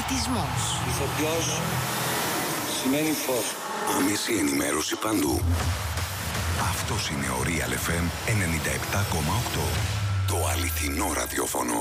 Πολιτισμός. Ηθοποιός σημαίνει φως. Άμεση ενημέρωση παντού. Αυτός είναι ο Real FM 97,8. Το αληθινό ραδιόφωνο.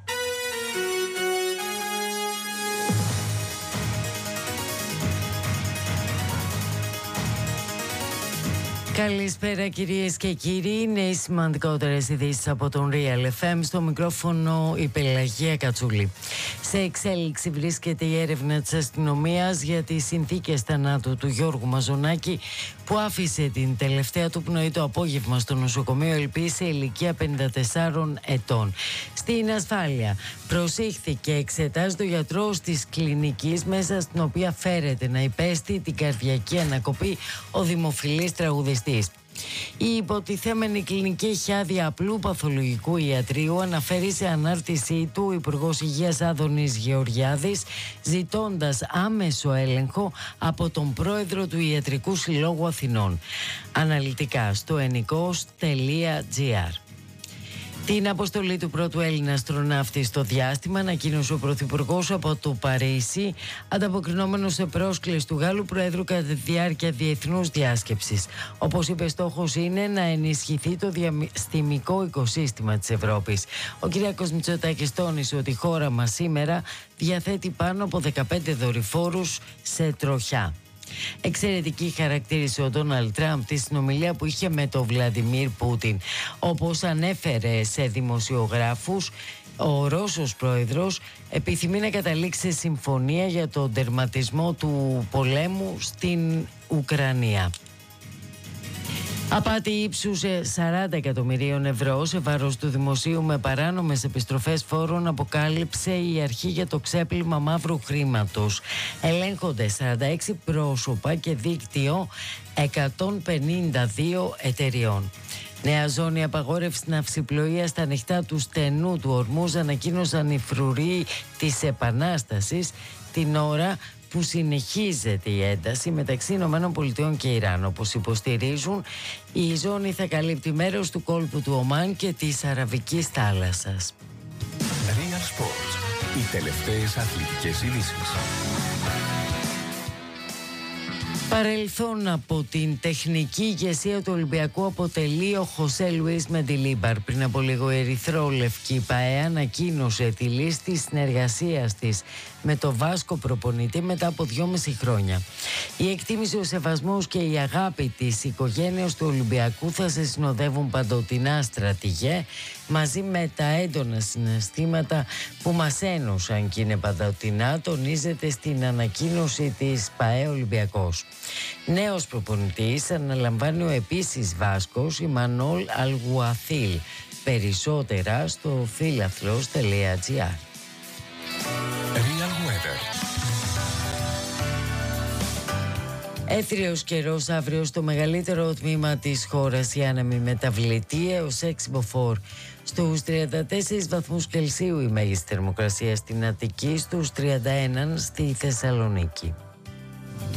Καλησπέρα κυρίες και κύριοι, είναι οι σημαντικότερες ειδήσεις από τον Real FM. Στο μικρόφωνο η Πελαγία Κατσούλη. Σε εξέλιξη βρίσκεται η έρευνα της αστυνομίας για τις συνθήκες θανάτου του Γιώργου Μαζονάκη, που άφησε την τελευταία του πνοή το απόγευμα στο νοσοκομείο Ελπής σε ηλικία 54 ετών. Στην ασφάλεια προσήχθηκε, εξετάζει το γιατρός της κλινικής μέσα στην οποία φέρεται να υπέστη την καρδιακή ανακοπή ο δημοφιλής τραγουδιστής. Η υποτιθέμενη κλινική έχει άδεια απλού παθολογικού ιατρίου, αναφέρει σε ανάρτησή του ο Υπουργός Υγείας Άδωνης Γεωργιάδης, ζητώντας άμεσο έλεγχο από τον πρόεδρο του Ιατρικού Συλλόγου Αθηνών. Αναλυτικά στο ennikos.gr. Την αποστολή του πρώτου Έλληνα αστροναύτη στο διάστημα ανακοίνωσε ο Πρωθυπουργός από το Παρίσι, ανταποκρινόμενος σε πρόσκληση του Γάλλου Προέδρου κατά τη διάρκεια διεθνούς διάσκεψης. Όπως είπε, στόχος είναι να ενισχυθεί το διαστημικό οικοσύστημα της Ευρώπης. Ο Κυριάκος Μητσοτάκης τόνισε ότι η χώρα μας σήμερα διαθέτει πάνω από 15 δορυφόρους σε τροχιά. Εξαιρετική χαρακτήρισε ο Ντόναλντ Τραμπ τη συνομιλία που είχε με τον Βλαντιμίρ Πούτιν. Όπως ανέφερε σε δημοσιογράφους, ο Ρώσος πρόεδρος επιθυμεί να καταλήξει σε συμφωνία για τον τερματισμό του πολέμου στην Ουκρανία. Απάτη ύψους 40 εκατομμυρίων ευρώ σε βάρος του δημοσίου με παράνομες επιστροφές φόρων αποκάλυψε η αρχή για το ξέπλυμα μαύρου χρήματος. Ελέγχονται 46 πρόσωπα και δίκτυο 152 εταιριών. Νέα ζώνη απαγόρευση ναυσιπλοείας στα ανοιχτά του στενού του Ορμούζ, ανακοίνωσαν οι φρουροί της Επανάστασης την ώρα που συνεχίζεται η ένταση μεταξύ ΗΠΑ και Ιράν. Όπως υποστηρίζουν, η ζώνη θα καλύπτει μέρος του κόλπου του Ομάν και της Αραβικής θάλασσας. Real Sports. Οι τελευταίες αθλητικές ειδήσεις. Παρελθόν από την τεχνική ηγεσία του Ολυμπιακού αποτελεί ο Χωσέ Λουίς Μεντιλίμπαρ. Πριν από λίγο η ερυθρόλευκη ΠΑΕ ανακοίνωσε τη λίστη συνεργασίας της με το Βάσκο προπονητή μετά από 2,5 χρόνια. Η εκτίμηση, ο σεβασμός και η αγάπη της οικογένειας του Ολυμπιακού θα σε συνοδεύουν παντοτινά, στρατηγέ, μαζί με τα έντονα συναισθήματα που μας ένωσαν και είναι παντοτινά, τονίζεται στην ανακοίνωση της ΠΑΕ Ολυμπιακός. Νέος προπονητής αναλαμβάνει ο επίσης Βάσκος Ιμανόλ Αλγουαθίλ. Περισσότερα στο φίλαθλος.gr. Έθριος καιρός αύριο στο μεγαλύτερο τμήμα της χώρας, η άνεμη μεταβλητή έως 6 μποφόρ. Στους 34 βαθμούς Κελσίου η μέγιστη θερμοκρασία στην Αττική, στους 31 στη Θεσσαλονίκη.